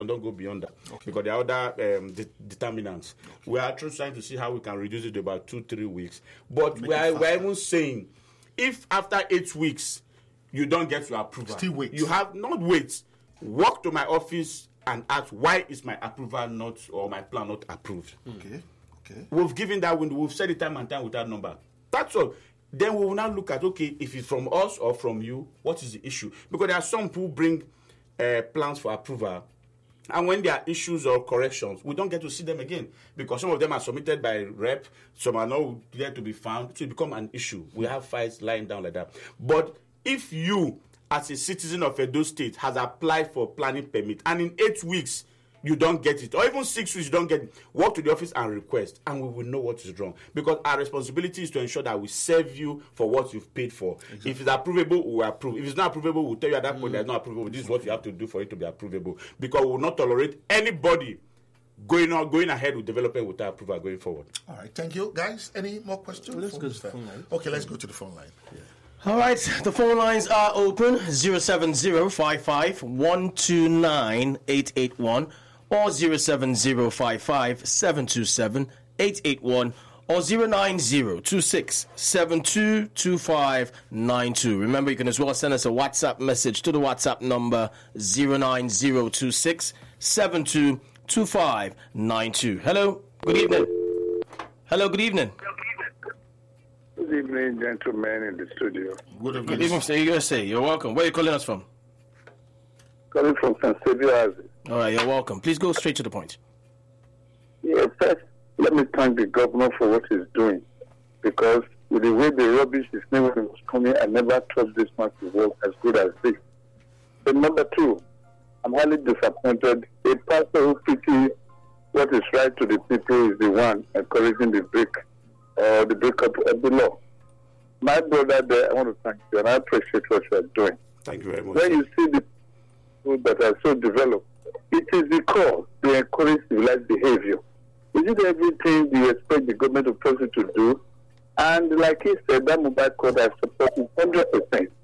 don't go beyond that because there are other determinants. We are trying to see how we can reduce it to about 2-3 weeks. But we're even saying if after 8 weeks you don't get your approval, still wait. You have not wait. Walk to my office and ask why is my approval not or my plan not approved. Okay. We've given that window. We've said it time and time with that number. That's all. Then we will now look at, okay, if it's from us or from you, what is the issue? Because there are some who bring plans for approval, and when there are issues or corrections, we don't get to see them again because some of them are submitted by rep, some are not there to be found, so it becomes an issue. We have files lying down like that. But if you, as a citizen of Edo State, has applied for planning permit, and in 8 weeks, you don't get it, or even 6 weeks you don't get it, walk to the office and request, and we will know what is wrong. Because our responsibility is to ensure that we serve you for what you've paid for. Exactly. If it's approvable, we will approve. If it's not approvable, we'll tell you at that point there's not approvable. This is what you have to do for it to be approvable. Because we will not tolerate anybody going ahead with development without approval going forward. All right, thank you. Guys, any more questions? Let's go to the phone line. Okay, let's go to the phone line. Yeah. All right, the phone lines are open, 07055-129-881 or 07055-727-881 or 09026722592. Remember, you can as well send us a WhatsApp message to the WhatsApp number 09026722592. Hello, good evening. Hello, good evening. Good evening, gentlemen in the studio. Good evening, sir. You're welcome. Where are you calling us from? Calling from San Xavier. All right, you're welcome. Please go straight to the point. Yes, first, let me thank the governor for what he's doing. Because with the way the rubbish is never was coming, I never thought this much would work as good as this. But number two, I'm highly disappointed. A pastor who preaches what is right to the people is the one encouraging the breakup of the law. My brother there, I want to thank you, and I appreciate what you are doing. Thank you very much. When you see the people that are so developed, it is because they encourage civilized behavior. Is it everything you expect the government of person to do? And like he said, that mobile code I support it 100%.